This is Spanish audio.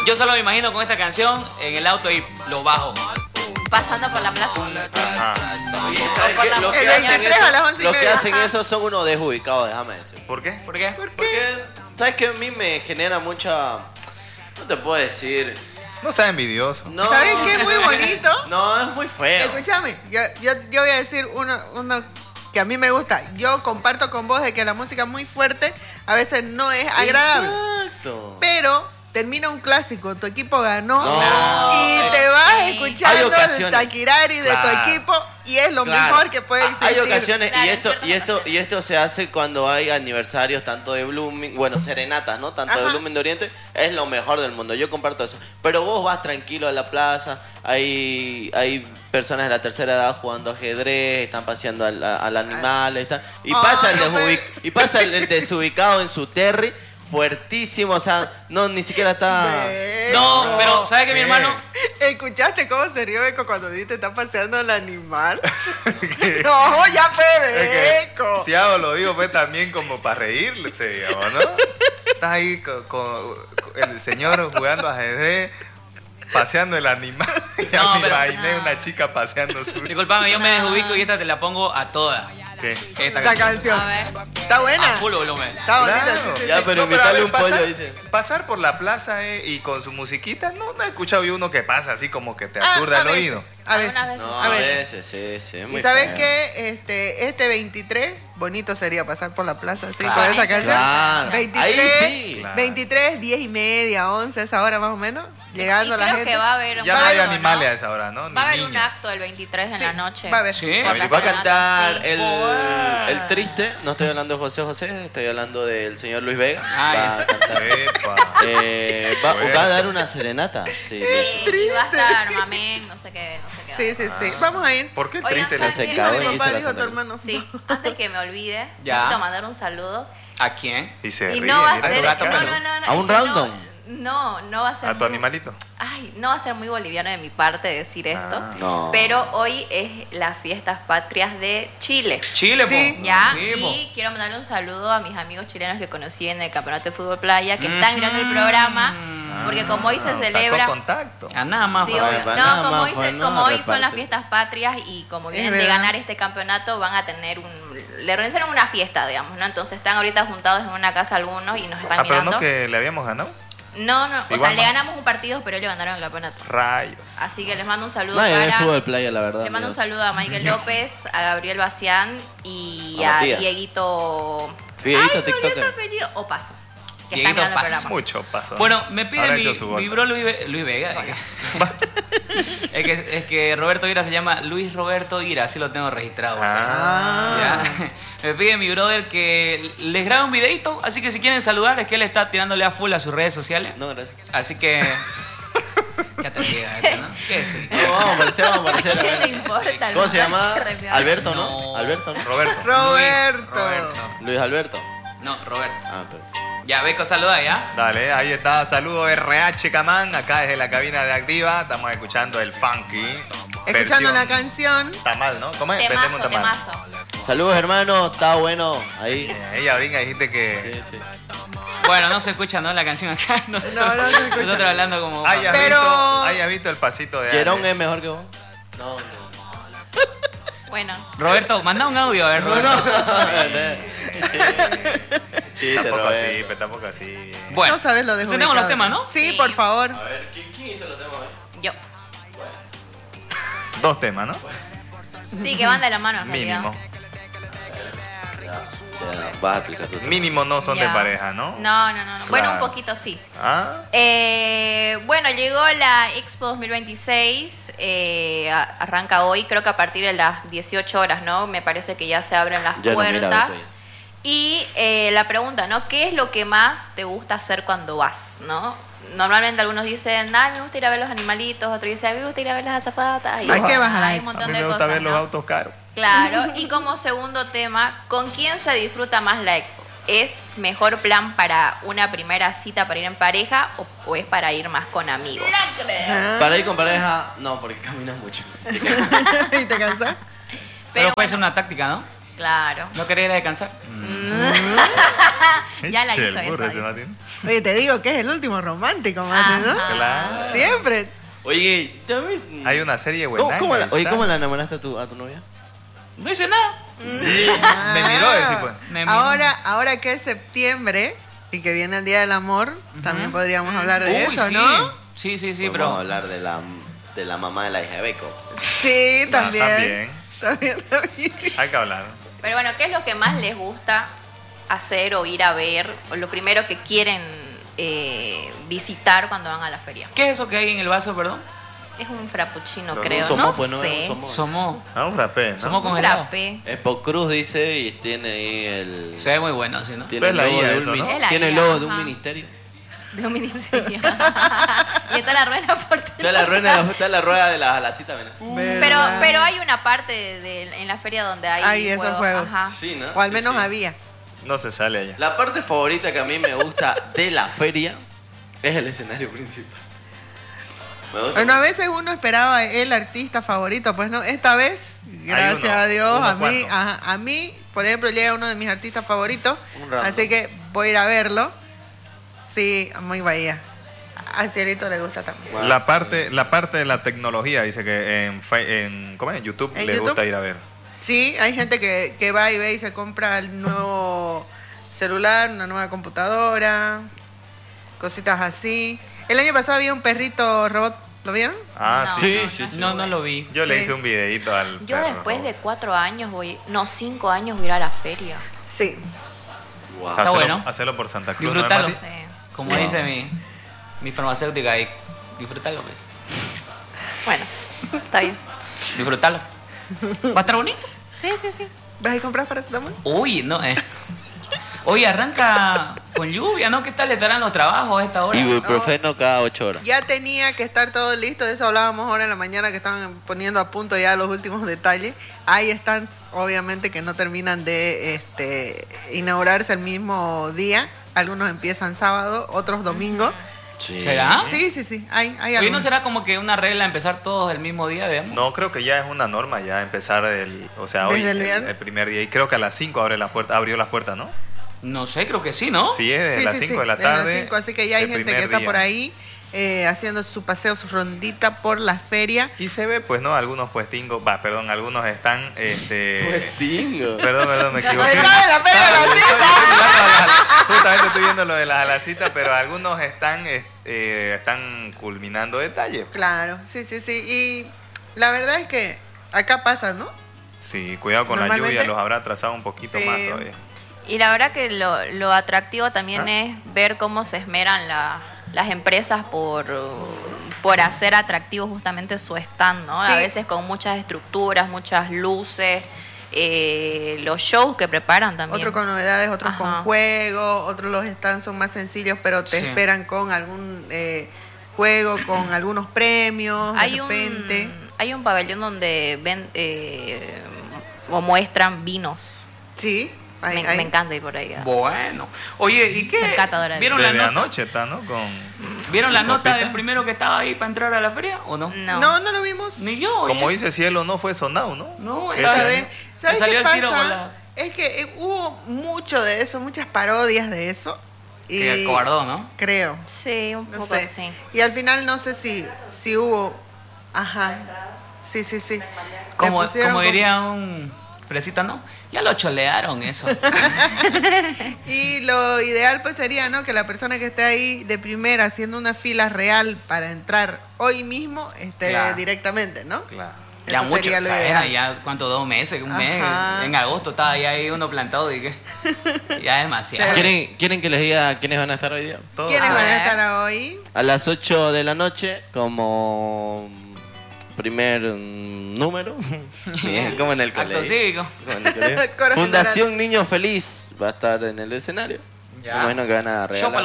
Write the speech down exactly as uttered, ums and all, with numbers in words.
Yo solo me imagino con esta canción en el auto y lo bajo. Pasando por la plaza. Ajá. Oye, ¿sabes qué? Lo que El hacen veintitrés a las eso, once y los que media. hacen Ajá. eso son unos desubicados, déjame decir. ¿Por qué? ¿Por qué? Porque, ¿sabes qué? A mí me genera mucha... No te puedo decir... No sea envidioso. No. ¿Sabes qué? Es muy bonito. No, es muy feo. Escúchame, yo, yo, yo voy a decir uno, uno que a mí me gusta. Yo comparto con vos de que la música muy fuerte a veces no es agradable. Exacto. Pero termina un clásico, tu equipo ganó No. y te vas Sí. escuchando Hay el ocasiones. taquirari de Claro. tu equipo y es lo Claro. mejor que puede Ah, existir. Hay ocasiones, Claro, y en esto, ciertas y esto, ocasiones. y esto se hace cuando hay aniversarios tanto de Blooming, bueno, serenatas, ¿no? Tanto de Ajá. Blooming de Oriente, es lo mejor del mundo. Yo comparto eso. Pero vos vas tranquilo a la plaza, hay, hay personas de la tercera edad jugando ajedrez, están paseando al, al animal, están, y Ay, pasa el no me- desubic- y pasa el, el desubicado en su terry, fuertísimo, o sea, no ni siquiera está. Ve- No, pero ¿sabes qué, mi ¿Qué? hermano? ¿Escuchaste cómo se rió Eco cuando dijiste está paseando el animal? No, ya fue Es que, Eco. Tiago, lo digo pues también como para reírse, digamos, ¿no? Estás ahí con, con- con el señor jugando ajedrez, paseando el animal. Ya No, me pero- imaginé una chica paseando su... Disculpame, yo me desubico y esta te la pongo a toda. ¿Qué? Esta La canción. canción. A ver. Está buena. A full volumen. Está bonita, Claro. sí, sí, Ya, sí. pero No, invitarle a ver, un pollo, pasar, dice. pasar por la plaza eh, y con su musiquita, no, no he escuchado yo uno que pasa así como que te Ah, aturde a el veces, oído. A veces. Algunas veces. No, a a veces. veces, sí, sí. es muy ¿Y sabes feo. qué? Este, este veintitrés, bonito sería pasar por la plaza así Claro. con esa canción. Claro. veintitrés, Ahí sí. Claro. veintitrés, diez y media, once, esa hora más o menos. Llegando Y la creo gente. que va a haber un Ya no hay acto, animales ¿no? a esa hora, ¿no? Ni Va a haber un niños. acto el veintitrés en Sí, la noche. va a haber. Sí. Por la Va a serenata, cantar sí. el, Wow. el triste, no estoy hablando de José José, estoy hablando del señor Luis Vega. Ah, va a cantar. Epa. Eh, va, Bueno. va a dar una serenata. Sí, Sí, sí. y va a estar Mamén, no sé qué. No sé qué Sí, sí, sí. Vamos a ir. ¿Por qué el Oigan, triste? ¿sabes se qué? cagó Mi y hizo papá la dijo tu sandalias. hermano. Sí, antes que me olvide, Ya. necesito mandar un saludo. ¿A quién? Y se Y ríe, no va a mira ser. esa gato, No, cara. no, no, no, ¿A un es que no- random? No, no va a ser. ¿A tu muy- animalito? Ay, no va a ser muy boliviano de mi parte decir esto. Ah. No. Pero hoy es las fiestas patrias de Chile. Chile, Sí. po. Ya, Sí, po. y quiero mandarle un saludo a mis amigos chilenos que conocí en el Campeonato de Fútbol Playa, que están mirando el programa, porque como hoy se Ah, celebra... Sacó contacto. A nada más. Sí, fue. obvio. Para No, nada como más hoy, fue, se- no, como hoy son reparte. las fiestas patrias y como Es vienen de verdad. ganar este campeonato, van a tener un... Le organizaron una fiesta, digamos, ¿no? Entonces están ahorita juntados en una casa algunos y nos están Ah, pero mirando. no que le habíamos ganado. No, no, o Igual sea, le no. ganamos un partido, pero ellos ganaron el campeonato. Rayos. Así que les mando un saludo Nadie ve para... fútbol playa, la verdad. Le mando un amigos. saludo a Michael López, a Gabriel Bacián y A a Matías. Dieguito... Dieguito, Ay, me olvidé TikToker. su apellido. O Paso. Que Dieguito están mirando el Paso. programa. Mucho pasó. Bueno, me pide Habrá mi, hecho su gol. mi bro Luis, Ve- Luis Vega. Es que, es, que, es que Roberto Ira se llama Luis Roberto Ira, así lo tengo registrado. o sea, Ah. ya. Me pide mi brother que les grabe un videito, así que si quieren saludar es que él está tirándole a full a sus redes sociales. No, gracias. Así que... ¿Qué atrevida este, no? ¿Qué es eso? No, vamos a aparecer, vamos a ¿A aparecer. quién le importa? el ¿Cómo se llama? mensaje realmente? Alberto, ¿no? No. Alberto, ¿no? Roberto. Roberto. Roberto. Luis Alberto. No, Roberto. Ah, pero. Ya, Beco, saluda ya. Dale, ahí está. Saludos R H Camán, acá desde la cabina de Activa. Estamos escuchando el funky. Escuchando versión la canción. Tamal, ¿no? ¿Cómo es? Vendemos un Temazo, tamal. temazo. Saludos, hermano. Está bueno. Ahí. Eh, Ella brinca dijiste que... Sí, sí. Bueno, no se escucha, ¿no? La canción acá. Nosotros, No, no se escucha. nosotros hablando como... Hayas, Pero- visto, hayas visto el pasito de ¿Quierón Ale. es mejor que vos? No, no. Bueno, Roberto, manda un audio, a ver, No, Roberto. no. Chiste, Tampoco Roberto. así, pero tampoco así. Bueno, No sabes lo de tenemos los temas, ¿no? Sí, Sí. por favor. A ver, ¿quién, quién hizo los temas hoy? yo. Dos temas, ¿no? Sí, que van de la mano en realidad. Mínimo. Ya, vas a explicar tu tema. Mínimo no son Ya. de pareja, ¿no? No, no, no. no. Bueno, un Claro. poquito sí. ¿Ah? Eh, bueno, llegó la Expo dos mil veintiséis, eh, a- arranca hoy, creo que a partir de las dieciocho horas, ¿no? Me parece que ya se abren las Ya no, mira, puertas. Beto, ya. Y eh, la pregunta, ¿no? ¿Qué es lo que más te gusta hacer cuando vas, ¿no? Normalmente algunos dicen, ay, me gusta ir a ver los animalitos, otros dicen, a mí me gusta ir a ver las azafatas. Y ¿Para qué vas a la hay un Expo? A montón mí de me gusta cosas, ver los ¿no? autos caros. Claro, y como segundo tema, ¿con quién se disfruta más la expo? ¿Es mejor plan para una primera cita para ir en pareja o, o es para ir más con amigos? Para ir con pareja, no, porque caminas mucho. ¿Y te cansas? Pero Pero puede bueno, ser una táctica, ¿no? Claro. ¿No querés ir a descansar? Ya la Che, hizo el burro esa, ese, dice. Martín. Oye, te digo que es el último romántico, Mati, ¿no? Ajá. Claro. Siempre. Oye, ya ves. Hay una serie ¿Cómo, buena. cómo la, oye, ¿cómo la enamoraste a tu, a tu novia? No hice nada. Me miró decir, pues. Me miró. Ahora, ahora que es septiembre y que viene el Día del Amor, también podríamos hablar de Uy, eso, sí. ¿no? Sí, sí, sí, Podemos pero... hablar de la, de la mamá de la hija de Beco. Sí, No, también. también. También, también. Hay que hablar. Pero bueno, ¿qué es lo que más les gusta hacer o ir a ver? O lo primero que quieren eh, visitar cuando van a la feria. ¿Qué es eso que hay en el vaso, perdón? Es un frappuccino, No, creo. somos, no pues, no, sé. somos. Somos... Ah, un rapé, ¿no? Somos Un congelados. frappé. Expo Cruz dice y tiene ahí el. Se ve muy bueno, ¿sí, no? Tiene el Pues la logo I A de eso, un, ¿no? min- Es la tiene el I A, logo de un ajá. ministerio. De un ministerio. y está la rueda de la fortuna. Está la rueda, está la rueda de la, la cita, mira. Pero, ¿Verdad? pero hay una parte de, de- en la feria donde hay, Hay esos juegos. Ajá. Sí, ¿no? O al Sí, menos sí. había. No se sale allá. La parte favorita que a mí me gusta de la feria es el escenario principal. Me gusta. Bueno, a veces uno esperaba el artista favorito, pues no. Esta vez, gracias uno, a Dios, uno a mí, cuanto. ajá, a mí, por ejemplo, llega uno de mis artistas favoritos, Un random. así que voy a ir a verlo. Sí, muy bahía. A Cielito le gusta también. Bueno, La parte, la parte de la tecnología dice que en, fe- en, ¿cómo es? YouTube ¿En le YouTube? gusta ir a ver. Sí, hay gente que, que va y ve y se compra el nuevo celular, una nueva computadora, cositas así. El año pasado había un perrito robot, ¿lo vieron? Ah, No, sí. Sí, no, sí, no. sí. No, no lo vi. Yo le Sí. hice un videito al Yo perro, después ¿no? de cuatro años voy, no, cinco años voy a ir a la feria. Sí. Wow. Está Hacelo, bueno. hacelo por Santa Cruz, ¿no, Disfrútalo. Mati? Sí. Como No. dice mi, mi farmacéutica ahí. Disfrútalo, pues. Bueno, está bien. Disfrútalo. ¿Va a estar bonito? Sí, sí, sí. ¿Vas a comprar paracetamol? Uy, no, eh. Oye, arranca con lluvia, ¿no? ¿Qué tal estarán los trabajos a esta hora? Ibuprofeno cada ocho horas. Ya tenía que estar todo listo, de eso hablábamos ahora en la mañana que estaban poniendo a punto ya los últimos detalles. Hay stands, obviamente, que no terminan de este, inaugurarse el mismo día. Algunos empiezan sábado, otros domingo. Sí. ¿Será? Sí, sí, sí, hay, hay Oye, ¿no algunos. será como que una regla empezar todos el mismo día, digamos? No, creo que ya es una norma ya empezar el, o sea, hoy ¿Desde el el, viernes? el primer día y creo que a las cinco abre la puerta, abrió las puertas, ¿no? No sé, creo que sí, ¿no? Sí, es desde Sí, las sí, cinco sí, de la desde las tarde. cinco, así que ya hay el gente que primer está día. por ahí eh, haciendo su paseo, su rondita por la feria. Y se ve, pues, ¿no? Algunos puestingos, va, perdón, algunos están, este... Puestingo. Perdón, perdón, me equivoqué. Estaba en la feria de la Estaba- cita. estoy mirando a las- Justamente estoy viendo lo de las alacitas, pero algunos están, eh, eh, están culminando detalles. Claro, sí, sí, sí. Y la verdad es que acá pasa, ¿no? Sí, cuidado con la Normalmente- lluvia, los habrá atrasado un poquito Sí. más todavía. Y la verdad que lo, lo atractivo también ¿Ah? es ver cómo se esmeran la- las empresas por, por hacer atractivo justamente su stand, ¿no? Sí. A veces con muchas estructuras, muchas luces, eh, los shows que preparan también. Otros con novedades, otros Ajá. con juegos, otros los stands son más sencillos, pero te Sí. esperan con algún eh, juego, con algunos premios, hay de un, repente. hay un pabellón donde ven eh, o muestran vinos. Sí, hay, me, hay. me encanta ir por ahí. Bueno. Oye, ¿y qué? Soy catadora de ¿Vieron la Desde nota? anoche está, ¿no? Con, ¿Vieron la su nota copita. del primero que estaba ahí para entrar a la feria o no? No. No, no lo vimos. Ni yo. oye. Como dice Cielo, no fue sonado, ¿no? No, Este estaba- Esta año. vez. ¿Sabes Me salió qué el tiro pasa? con la- Es que eh, hubo mucho de eso, muchas parodias de eso. Y Que cobardó, ¿no? creo. Sí, un No poco sé. así. Y al final no sé si, si hubo. Ajá. Sí, sí, sí. Le Como, pusieron como como- diría un fresita, ¿no? Ya lo cholearon eso. Y lo ideal pues sería, ¿no? Que la persona que esté ahí de primera haciendo una fila real para entrar hoy mismo esté Claro. directamente, ¿no? Claro. Ya Eso mucho, sería lo exagera, ideal. ya cuánto, dos meses, un mes. Ajá. En agosto estaba ya ahí uno plantado y que ya demasiado. Sí. ¿Quieren, ¿Quieren que les diga quiénes van a estar hoy día? Todo. ¿Quiénes A van a ver. estar hoy? A las ocho de la noche, como primer mm, número, Bien, como en el Acto colegio. cívico. Como en el colegio. Coro Fundación Niño Feliz va a estar en el escenario. Ya. Me imagino que van a regalar.